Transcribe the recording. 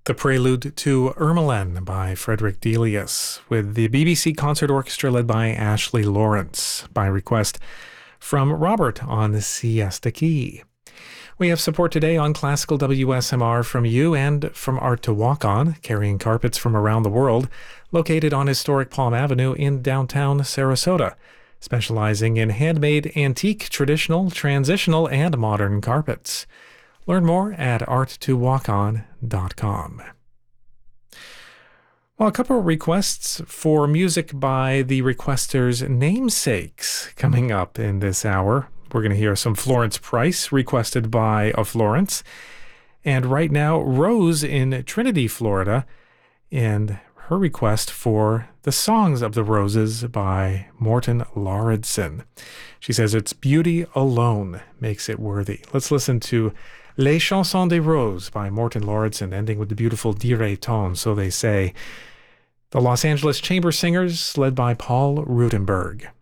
The Prelude to Ermelin by Frederick Delius, with the BBC Concert Orchestra led by Ashley Lawrence, by request from Robert on the Siesta Key. We have support today on Classical WSMR from you and from Art to Walk On, carrying carpets from around the world, located on historic Palm Avenue in downtown Sarasota, specializing in handmade, antique, traditional, transitional, and modern carpets. Learn more at arttowalkon.com. Well, a couple of requests for music by the requesters' namesakes coming up in this hour. We're going to hear some Florence Price, requested by Florence. And right now, Rose in Trinity, Florida, and her request for The Songs of the Roses by Morton Lauridsen. She says it's beauty alone makes it worthy. Let's listen to Les Chansons des Roses by Morton Lauridsen, ending with the beautiful Dirait-on, so they say. The Los Angeles Chamber Singers, led by Paul Rutenberg.